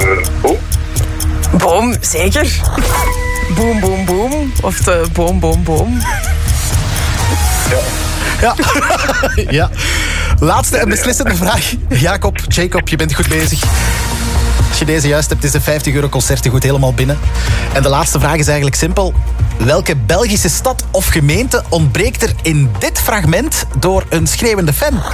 Boom. Boom, zeker. Boom, boom, boom. Of de boom, boom, boom. Ja. Ja. Laatste en beslissende vraag. Jacob, je bent goed bezig. Als je deze juist hebt, is de €50 concertengoed helemaal binnen. En de laatste vraag is eigenlijk simpel. Welke Belgische stad of gemeente ontbreekt er in dit fragment door een schreeuwende fan?